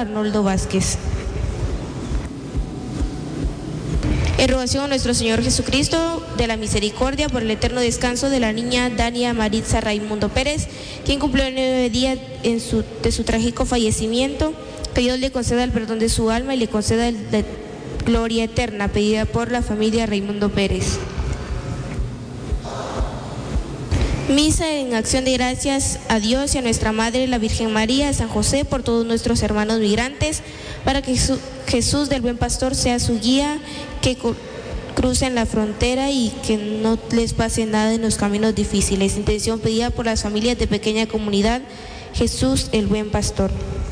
Arnoldo Vázquez. En rogación a nuestro Señor Jesucristo de la misericordia por el eterno descanso de la niña Dania Maritza Raimundo Pérez, quien cumplió el 9 días de su trágico fallecimiento, que Dios le conceda el perdón de su alma y le conceda la gloria eterna, pedida por la familia Raimundo Pérez. Misa en acción de gracias a Dios y a nuestra Madre, la Virgen María, a San José, por todos nuestros hermanos migrantes, para que Jesús del Buen Pastor sea su guía, que crucen la frontera y que no les pase nada en los caminos difíciles. Intención pedida por las familias de pequeña comunidad, Jesús el Buen Pastor.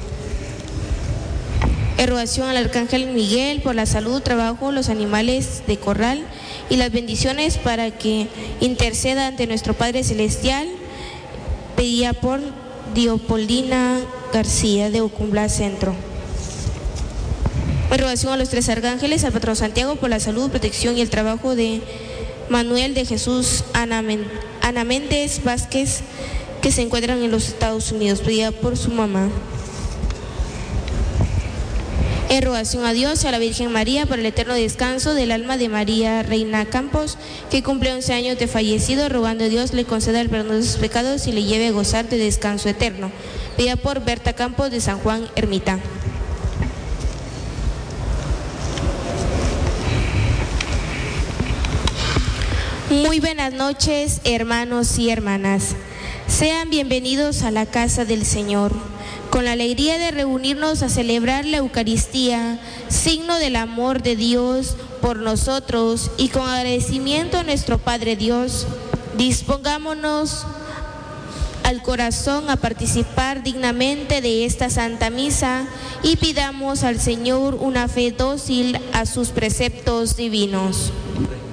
Erogación al Arcángel Miguel por la salud, trabajo, los animales de corral y las bendiciones para que interceda ante nuestro Padre Celestial, pedida por Diopolina García de Ocumbla Centro. Erogación a los tres arcángeles, al patrón Santiago por la salud, protección y el trabajo de Manuel de Jesús, Ana Méndez Vázquez, que se encuentran en los Estados Unidos, pedida por su mamá. En rogación a Dios y a la Virgen María por el eterno descanso del alma de María Reina Campos, que cumple 11 años de fallecido, rogando a Dios le conceda el perdón de sus pecados y le lleve a gozar de descanso eterno. Pedida por Berta Campos de San Juan Ermita. Muy buenas noches, hermanos y hermanas. Sean bienvenidos a la casa del Señor. Con la alegría de reunirnos a celebrar la Eucaristía, signo del amor de Dios por nosotros, y con agradecimiento a nuestro Padre Dios, dispongámonos al corazón a participar dignamente de esta Santa Misa y pidamos al Señor una fe dócil a sus preceptos divinos.